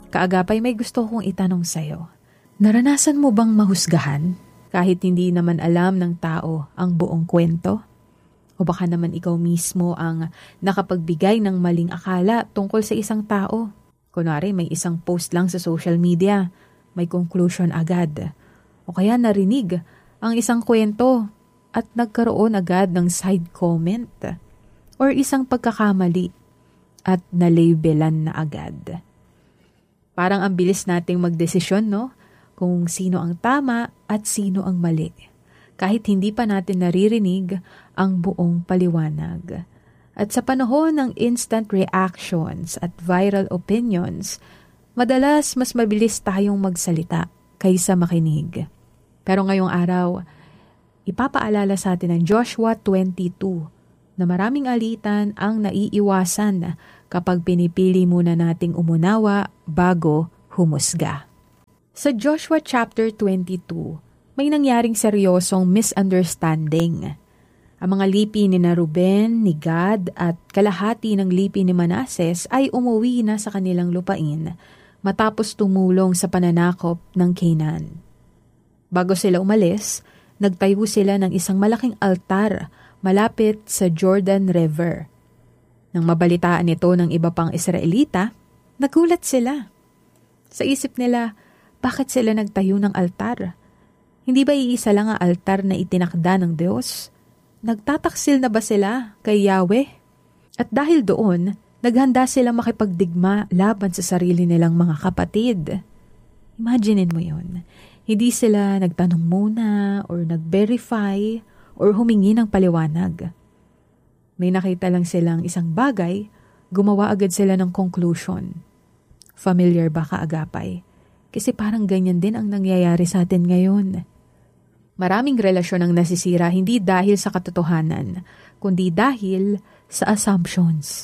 Kaagapay, may gusto kong itanong sa'yo. Naranasan mo bang mahusgahan kahit hindi naman alam ng tao ang buong kwento? O baka naman ikaw mismo ang nakapagbigay ng maling akala tungkol sa isang tao? Kunwari, may isang post lang sa social media, may conclusion agad. O kaya narinig ang isang kwento at nagkaroon agad ng side comment. Or isang pagkakamali at nalabelan na agad. Parang ang bilis nating magdesisyon, no? Kung sino ang tama at sino ang mali. Kahit hindi pa natin naririnig ang buong paliwanag. At sa panahon ng instant reactions at viral opinions, madalas mas mabilis tayong magsalita kaysa makinig. Pero ngayong araw, ipapaalala sa atin ng Joshua 22 na maraming alitan ang naiiwasan kapag pinipili muna nating umunawa bago humusga. Sa Joshua chapter 22, may nangyaring seryosong misunderstanding. Ang mga lipi ni Ruben, ni Gad at kalahati ng lipi ni Manases ay umuwi na sa kanilang lupain matapos tumulong sa pananakop ng Canaan. Bago sila umalis, nagtayo sila ng isang malaking altar malapit sa Jordan River. Nang mabalitaan ito ng iba pang Israelita, nagulat sila. Sa isip nila, bakit sila nagtayo ng altar? Hindi ba iisa lang ang altar na itinakda ng Diyos? Nagtataksil na ba sila kay Yahweh? At dahil doon, naghanda sila makipagdigma laban sa sarili nilang mga kapatid. Imaginein mo yun. Hindi sila nagtanong muna or nag-verify or humingi ng paliwanag. May nakita lang silang isang bagay, gumawa agad sila ng conclusion. Familiar ba kaagapay? Kasi parang ganyan din ang nangyayari sa atin ngayon. Maraming relasyon ang nasisira hindi dahil sa katotohanan, kundi dahil sa assumptions.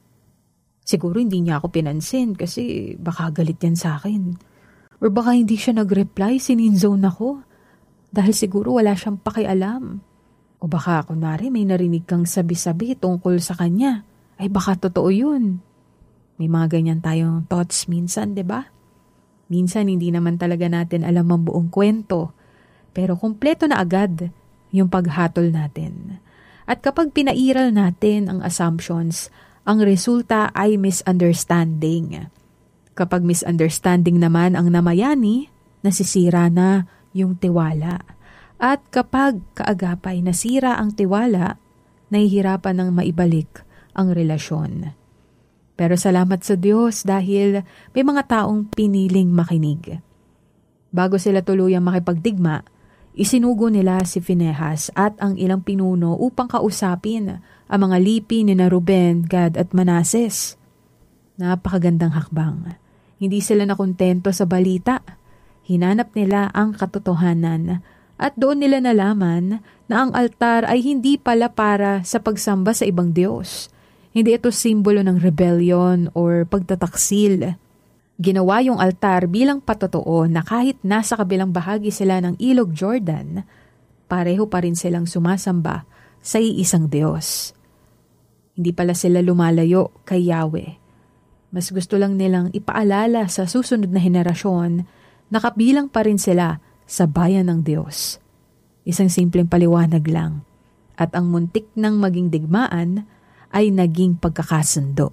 Siguro hindi niya ako pinansin kasi baka galit yan sa akin. Or baka hindi siya nag-reply, sininzone ako. Dahil siguro wala siyang pakialam. O baka kunwari may narinig kang sabi-sabi tungkol sa kanya. Ay baka totoo yun. May mga ganyan tayong thoughts minsan, di ba? Minsan hindi naman talaga natin alam ang buong kwento. Pero kumpleto na agad yung paghatol natin. At kapag pinairal natin ang assumptions, ang resulta ay misunderstanding. Kapag misunderstanding naman ang namayani, nasisira na yung tiwala. At kapag kaagapay nasira ang tiwala, nahihirapan ng maibalik ang relasyon. Pero salamat sa Diyos dahil may mga taong piniling makinig. Bago sila tuluyang makipagdigma, isinugo nila si Phinehas at ang ilang pinuno upang kausapin ang mga lipi ni Ruben, Gad at Manases. Napakagandang hakbang. Hindi sila nakontento sa balita. Hinanap nila ang katotohanan at doon nila nalaman na ang altar ay hindi pala para sa pagsamba sa ibang Diyos. Hindi ito simbolo ng rebellion or pagtataksil. Ginawa yung altar bilang patotoo na kahit nasa kabilang bahagi sila ng Ilog Jordan, pareho pa rin silang sumasamba sa iisang Diyos. Hindi pala sila lumalayo kay Yahweh. Mas gusto lang nilang ipaalala sa susunod na henerasyon na kabilang pa rin sila sa bayan ng Diyos. Isang simpleng paliwanag lang. At ang muntik ng maging digmaan ay naging pagkakasundo.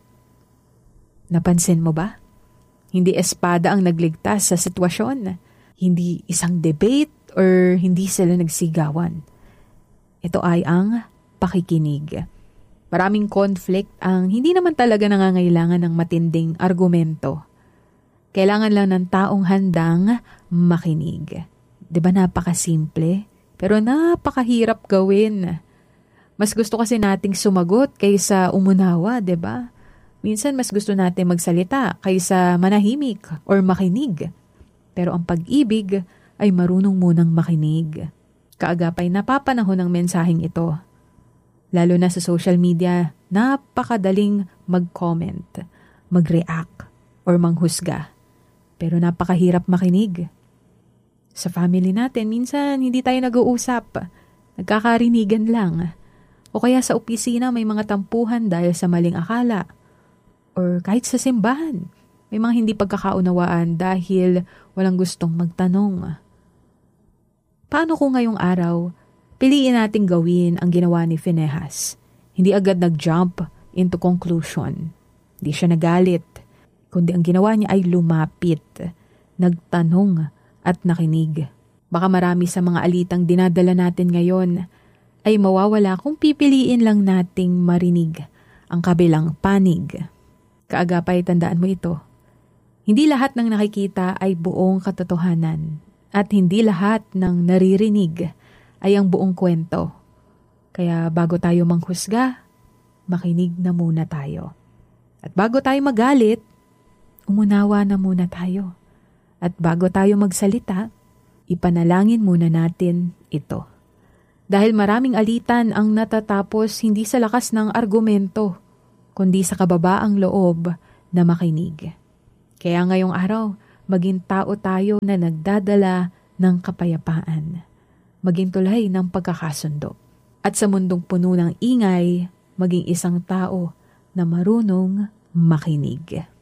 Napansin mo ba? Hindi espada ang nagligtas sa sitwasyon. Hindi isang debate or hindi sila nagsigawan. Ito ay ang pakikinig. Maraming conflict ang hindi naman talaga nangangailangan ng matinding argumento. Kailangan lang ng taong handang makinig. 'Di ba napakasimple? Pero napakahirap gawin. Mas gusto kasi nating sumagot kaysa umunawa, 'di ba? Minsan mas gusto natin magsalita kaysa manahimik or makinig. Pero ang pag-ibig ay marunong munang makinig. Kaagapay napapanahon ng mensaheng ito. Lalo na sa social media, napakadaling mag-comment, mag-react, or manghusga. Pero napakahirap makinig. Sa family natin, minsan hindi tayo nag-uusap. Nagkakarinigan lang. O kaya sa opisina may mga tampuhan dahil sa maling akala. Or kahit sa simbahan, May mga hindi pagkakaunawaan dahil walang gustong magtanong. Paano kung ngayong araw, piliin nating gawin ang ginawa ni Phinehas? Hindi agad nag-jump into conclusion. Hindi siya nagalit, kundi ang ginawa niya ay lumapit, nagtanong at nakinig. Baka marami sa mga alitang dinadala natin ngayon ay mawawala kung pipiliin lang nating marinig ang kabilang panig. Kaagapay, tandaan mo ito. Hindi lahat ng nakikita ay buong katotohanan at hindi lahat ng naririnig ay ang buong kwento. Kaya bago tayo manghusga, makinig na muna tayo. At bago tayo magalit, umunawa na muna tayo. At bago tayo magsalita, ipanalangin muna natin ito. Dahil maraming alitan ang natatapos hindi sa lakas ng argumento, kundi sa kababaang loob na makinig. Kaya ngayong araw, maging tao tayo na nagdadala ng kapayapaan. Maging tulay ng pagkakasundo. At sa mundong puno ng ingay, maging isang tao na marunong makinig.